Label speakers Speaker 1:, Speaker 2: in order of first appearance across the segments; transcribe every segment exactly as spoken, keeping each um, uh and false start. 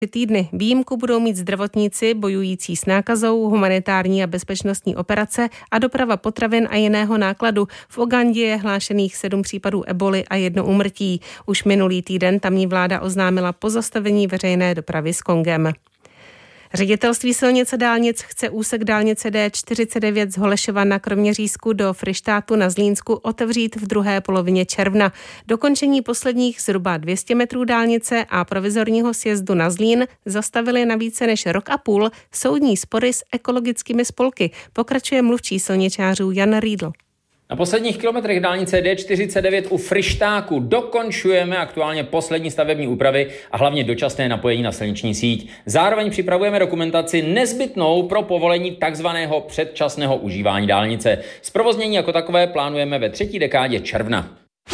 Speaker 1: týdny. Výjimku budou mít zdravotníci bojující s nákazou, humanitární a bezpečnostní operace a doprava potravin a jiného nákladu. V Ugandě je hlášených sedm případů eboli a jedno úmrtí. Už minulý týden tamní vláda oznámila pozastavení veřejné dopravy s Kongem. Ředitelství silnic a dálnic chce úsek dálnice D čtyřicet devět z Holešova na Kroměřížsku do Fryštátu na Zlínsku otevřít v druhé polovině června. Dokončení posledních zhruba dvě stě metrů dálnice a provizorního sjezdu na Zlín zastavili na více než rok a půl soudní spory s ekologickými spolky, pokračuje mluvčí silničářů Jan Riedl.
Speaker 2: Na posledních kilometrech dálnice D čtyřicet devět u Fryštáku dokončujeme aktuálně poslední stavební úpravy a hlavně dočasné napojení na silniční síť. Zároveň připravujeme dokumentaci nezbytnou pro povolení takzvaného předčasného užívání dálnice. Zprovoznění jako takové plánujeme ve třetí dekádě června.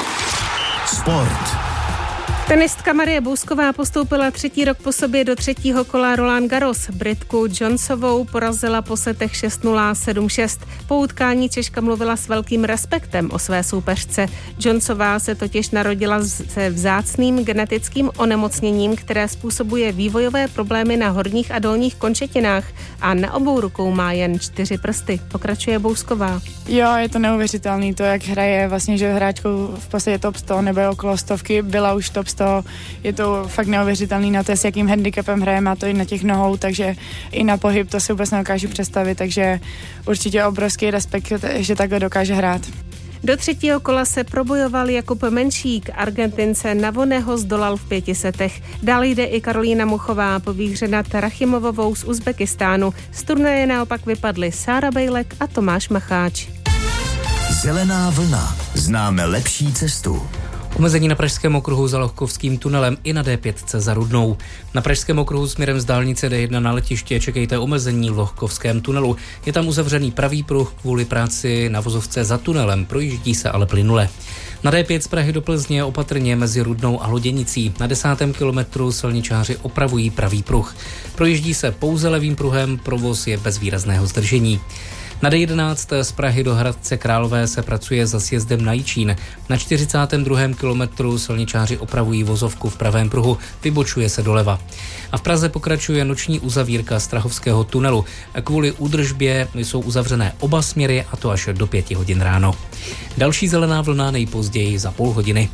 Speaker 3: Sport.
Speaker 1: Tenistka Marie Bousková postoupila třetí rok po sobě do třetího kola Roland Garros. Britku Jonesovou porazila po setech šest nula sedm šest. Po utkání Češka mluvila s velkým respektem o své soupeřce. Jonesová se totiž narodila se vzácným genetickým onemocněním, které způsobuje vývojové problémy na horních a dolních končetinách a na obou rukou má jen čtyři prsty. Pokračuje Bousková.
Speaker 4: Jo, je to neuvěřitelný to, jak hraje vlastně, že hráčkou v podstatě top sto nebo okolo stovky, byla už top sto. Je to fakt neuvěřitelný na to, s jakým handicapem hraje, má to i na těch nohou, takže i na pohyb to si vůbec nedokážu představit, takže určitě obrovský respekt, že takhle dokáže hrát.
Speaker 1: Do třetího kola se probojoval Jakub Menšík, Argentince Navoneho zdolal v pěti setech. Dále jde i Karolína Muchová po výhře nad Rachimovovou z Uzbekistánu. Z turnaje naopak vypadly Sára Bejlek a Tomáš Macháč.
Speaker 3: Zelená vlna. Známe lepší cestu.
Speaker 5: Omezení na Pražském okruhu za Lohkovským tunelem i na D pět za Rudnou. Na Pražském okruhu směrem z dálnice D jedna na letiště čekejte omezení v Lohkovském tunelu. Je tam uzavřený pravý pruh kvůli práci na vozovce za tunelem, projíždí se ale plynule. Na D pět z Prahy do Plzně opatrně mezi Rudnou a Loděnicí. Na desátém kilometru silničáři opravují pravý pruh. Projíždí se pouze levým pruhem, provoz je bez výrazného zdržení. Na D jedenáct z Prahy do Hradce Králové se pracuje za sjezdem na Jičín. Na čtyřicátém druhém kilometru silničáři opravují vozovku v pravém pruhu, vybočuje se doleva. A v Praze pokračuje noční uzavírka Strahovského tunelu. Kvůli údržbě jsou uzavřené oba směry, a to až do pěti hodin ráno. Další zelená vlna nejpozději za půl hodiny.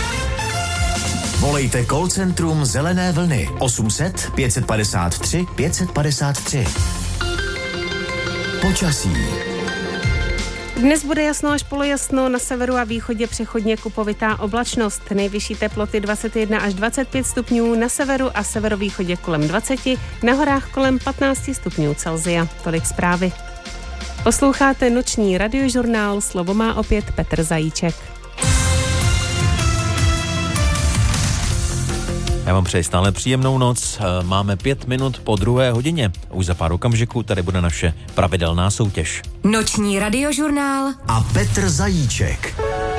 Speaker 3: Volejte call centrum Zelené vlny osm set pět padesát tři pět padesát tři. Počasí.
Speaker 1: Dnes bude jasno až polojasno, na severu a východě přechodně kupovitá oblačnost. Nejvyšší teploty dvacet jedna až dvacet pět stupňů, na severu a severovýchodě kolem dvacet, na horách kolem patnáct stupňů Celsia. Tolik zprávy. Posloucháte noční radiožurnál, slovo má opět Petr Zajíček.
Speaker 6: Já vám přeji stále příjemnou noc. Máme pět minut po druhé hodině. Už za pár okamžiků tady bude naše pravidelná soutěž.
Speaker 7: Noční radiožurnál
Speaker 3: a Petr Zajíček.